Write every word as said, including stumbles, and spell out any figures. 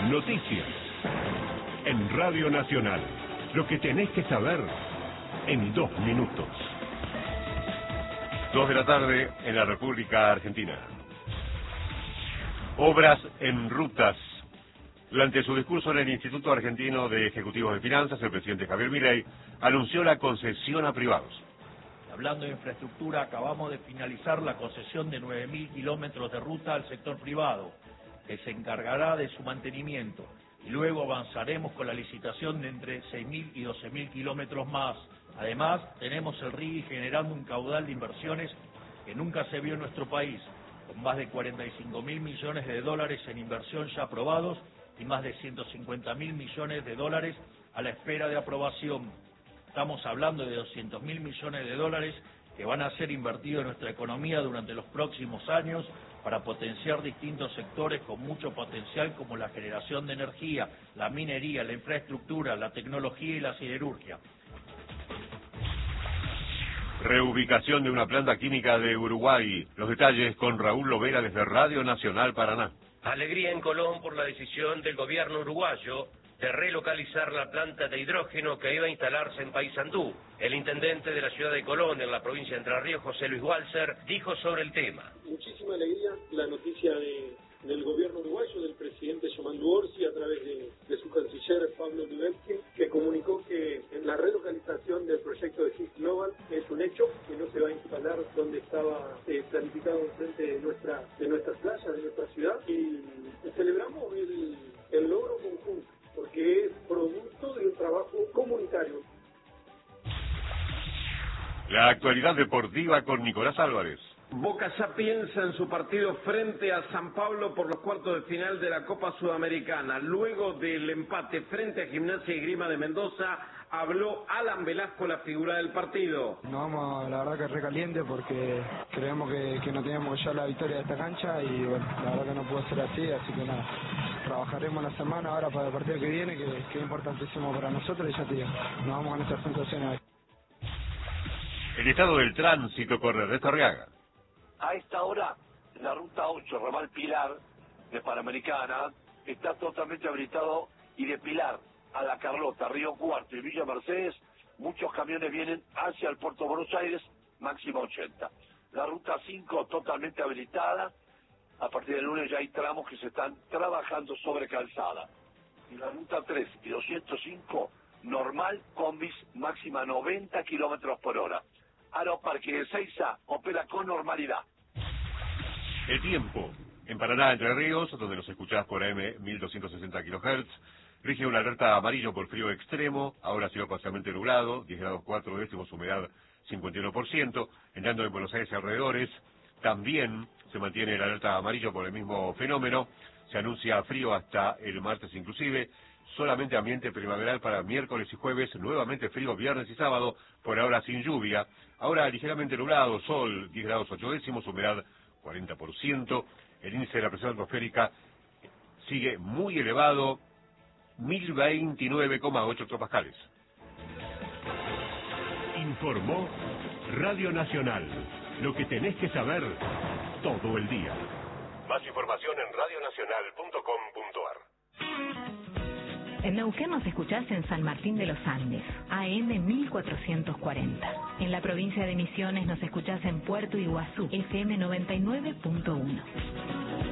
Noticias. En Radio Nacional. Lo que tenés que saber en dos minutos. Dos de la tarde en la República Argentina. Obras en rutas. Durante su discurso en el Instituto Argentino de Ejecutivos de Finanzas, el presidente Javier Milei anunció la concesión a privados. Hablando de infraestructura, acabamos de finalizar la concesión de nueve mil kilómetros de ruta al sector privado, que se encargará de su mantenimiento, y luego avanzaremos con la licitación de entre seis mil y doce mil kilómetros más. Además, tenemos el R I G I generando un caudal de inversiones que nunca se vio en nuestro país, con más de cuarenta y cinco mil millones de dólares en inversión ya aprobados y más de ciento cincuenta mil millones de dólares a la espera de aprobación. Estamos hablando de doscientos mil millones de dólares que van a ser invertidos en nuestra economía durante los próximos años para potenciar distintos sectores con mucho potencial como la generación de energía, la minería, la infraestructura, la tecnología y la siderurgia. Reubicación de una planta química de Uruguay. Los detalles con Raúl Lovera desde Radio Nacional Paraná. Alegría en Colón por la decisión del gobierno uruguayo de relocalizar la planta de hidrógeno que iba a instalarse en Paysandú. El intendente de la ciudad de Colón, en la provincia de Entre Ríos, José Luis Walser, dijo sobre el tema. Muchísima alegría la noticia de, del gobierno uruguayo, del presidente Yamandu Orsi, a través de, de su canciller Pablo Lubezki, que comunicó que en la relocalización del proyecto de G I S Global es un hecho, que no se va a instalar donde estaba eh, planificado enfrente de, nuestra, de nuestras playas, de nuestra ciudad, y celebramos el, el logro conjunto, porque es producto de un trabajo comunitario. La actualidad deportiva con Nicolás Álvarez. Boca ya piensa en su partido frente a San Pablo por los cuartos de final de la Copa Sudamericana. Luego del empate frente a Gimnasia y Grima de Mendoza, habló Alan Velasco, la figura del partido. Nos vamos, la verdad que recaliente porque creemos que, que no teníamos ya la victoria de esta cancha y bueno, la verdad que no pudo ser así, así que nada, trabajaremos la semana ahora para el partido que viene, que, que es importantísimo para nosotros y ya te digo, nos vamos con estas sensaciones hoy. El estado del tránsito con Ernesto Arriaga. A esta hora, la ruta ocho, Ramal Pilar, de Panamericana, está totalmente habilitado, y de Pilar a La Carlota, Río Cuarto y Villa Mercedes, muchos camiones vienen hacia el puerto de Buenos Aires, máximo ochenta. La ruta cinco totalmente habilitada, a partir del lunes ya hay tramos que se están trabajando sobre calzada. Y la ruta tres y doscientos cinco, normal, combis, máxima noventa kilómetros por hora. Aeroparque de Ezeiza opera con normalidad. El tiempo. En Paraná, Entre Ríos, donde nos escuchás por A M mil doscientos sesenta kilohertz, rige una alerta amarillo por frío extremo, ahora cielo parcialmente nublado, diez grados cuatro décimos, humedad cincuenta y uno por ciento, entrando en Buenos Aires y alrededores, también se mantiene la alerta amarillo por el mismo fenómeno, se anuncia frío hasta el martes inclusive, solamente ambiente primaveral para miércoles y jueves, nuevamente frío viernes y sábado, por ahora sin lluvia, ahora ligeramente nublado, sol, diez grados ocho décimos, humedad cuarenta por ciento, el índice de la presión atmosférica sigue muy elevado, mil veintinueve coma ocho hectopascales. Informó Radio Nacional, lo que tenés que saber todo el día. Más información en radio nacional punto com punto ar. En Neuquén nos escuchás en San Martín de los Andes, A M mil cuatrocientos cuarenta. En la provincia de Misiones nos escuchás en Puerto Iguazú, F M noventa y nueve punto uno.